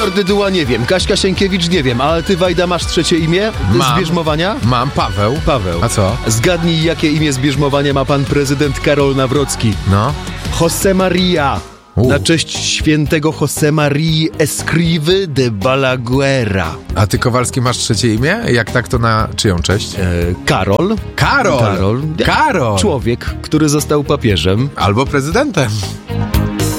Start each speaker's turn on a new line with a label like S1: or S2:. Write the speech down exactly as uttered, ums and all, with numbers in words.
S1: Wiktor Dyduła nie wiem, Kaśka Sienkiewicz nie wiem, ale ty, Wajda, masz trzecie imię
S2: Mam.
S1: z bierzmowania?
S2: Mam, Paweł.
S1: Paweł.
S2: A co?
S1: Zgadnij, jakie imię z bierzmowania ma pan prezydent Karol Nawrocki.
S2: No.
S1: José María.
S2: U.
S1: Na cześć świętego José Marii Escrivy de Balaguera.
S2: A ty, Kowalski, masz trzecie imię? Jak tak, to na czyją cześć?
S1: E, Karol.
S2: Karol!
S1: Karol.
S2: Karol!
S1: Człowiek, który został papieżem.
S2: Albo prezydentem.